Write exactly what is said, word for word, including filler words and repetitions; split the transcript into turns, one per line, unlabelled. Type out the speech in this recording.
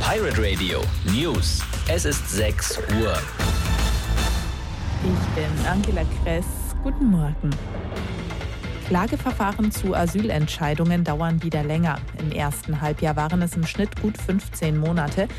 Pirate Radio News. Es ist sechs Uhr.
Ich bin Angela Kress. Guten Morgen. Klageverfahren zu Asylentscheidungen dauern wieder länger. Im ersten Halbjahr waren es im Schnitt gut fünfzehn Monate.